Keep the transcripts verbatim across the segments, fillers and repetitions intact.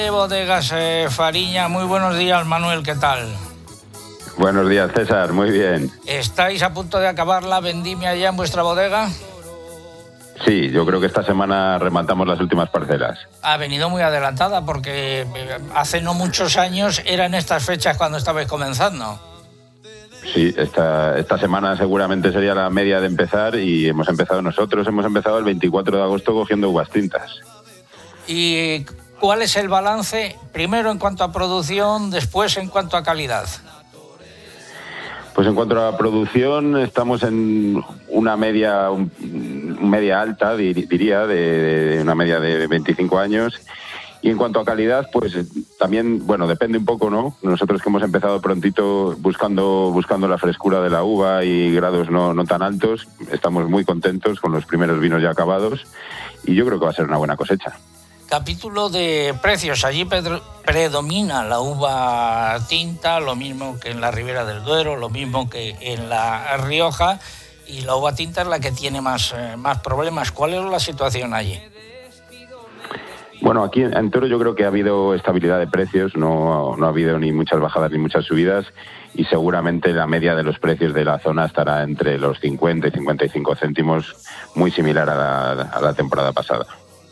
Bodegas eh, Fariña, muy buenos días, Manuel, ¿qué tal? Buenos días, César, muy bien. ¿Estáis a punto de acabar la vendimia ya en vuestra bodega? Sí, yo creo que esta semana rematamos las últimas parcelas. Ha venido muy adelantada porque hace no muchos años eran estas fechas cuando estabais comenzando. Sí, esta, esta semana seguramente sería la media de empezar y hemos empezado nosotros, hemos empezado el veinticuatro de agosto cogiendo uvas tintas. ¿Y cuál es el balance, primero en cuanto a producción, después en cuanto a calidad? Pues en cuanto a producción, estamos en una media, un, media alta, diría, de, de una media de veinticinco años. Y en cuanto a calidad, pues también, bueno, depende un poco, ¿no? Nosotros que hemos empezado prontito buscando buscando la frescura de la uva y grados no, no tan altos, estamos muy contentos con los primeros vinos ya acabados y yo creo que va a ser una buena cosecha. Capítulo de precios. Allí predomina la uva tinta, lo mismo que en la Ribera del Duero, lo mismo que en la Rioja, y la uva tinta es la que tiene más, eh, más problemas. ¿Cuál es la situación allí? Bueno, aquí en Toro yo creo que ha habido estabilidad de precios, no, no ha habido ni muchas bajadas ni muchas subidas y seguramente la media de los precios de la zona estará entre los cincuenta y cincuenta y cinco céntimos, muy similar a la, a la temporada pasada.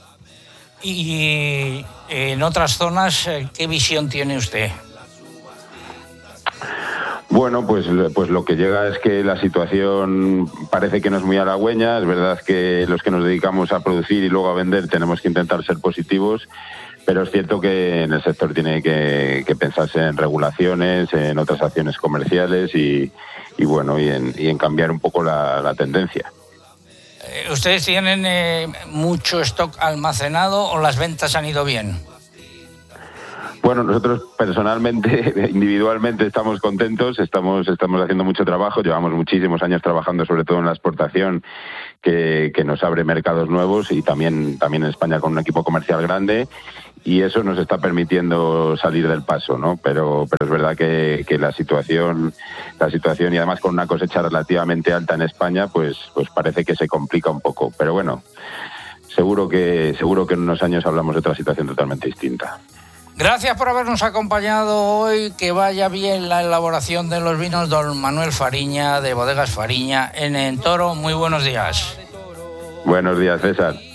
Y en otras zonas, ¿qué visión tiene usted? Bueno, pues, pues lo que llega es que la situación parece que no es muy halagüeña. Es verdad que los que nos dedicamos a producir y luego a vender tenemos que intentar ser positivos, pero es cierto que en el sector tiene que, que pensarse en regulaciones, en otras acciones comerciales y, y bueno, y en, y en cambiar un poco la, la tendencia. ¿Ustedes tienen eh, mucho stock almacenado o las ventas han ido bien? Bueno, nosotros personalmente, individualmente estamos contentos, estamos, estamos haciendo mucho trabajo, llevamos muchísimos años trabajando sobre todo en la exportación que, que nos abre mercados nuevos y también, también en España con un equipo comercial grande y eso nos está permitiendo salir del paso, ¿no? Pero, pero es verdad que, que la situación, la situación y además con una cosecha relativamente alta en España, pues, pues parece que se complica un poco, pero bueno, seguro que, seguro que en unos años hablamos de otra situación totalmente distinta. Gracias por habernos acompañado hoy. Que vaya bien la elaboración de los vinos, don Manuel Fariña, de Bodegas Fariña, en, en Toro. Muy buenos días. Buenos días, César.